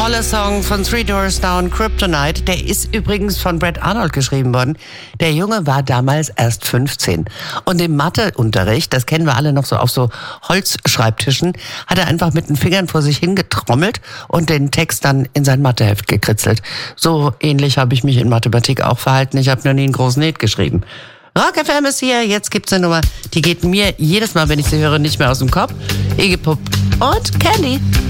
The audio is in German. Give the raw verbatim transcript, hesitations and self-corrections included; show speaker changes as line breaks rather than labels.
Toller Song von Three Doors Down, Kryptonite. Der ist übrigens von Brad Arnold geschrieben worden. Der Junge war damals erst fünfzehn. Und im Matheunterricht, das kennen wir alle noch so auf so Holzschreibtischen, hat er einfach mit den Fingern vor sich hingetrommelt und den Text dann in sein Matheheft gekritzelt. So ähnlich habe ich mich in Mathematik auch verhalten. Ich habe noch nie einen großen Net geschrieben. Rock F M ist hier, jetzt gibt's eine Nummer, die geht mir jedes Mal, wenn ich sie höre, nicht mehr aus dem Kopf. Iggy Pop und Candy.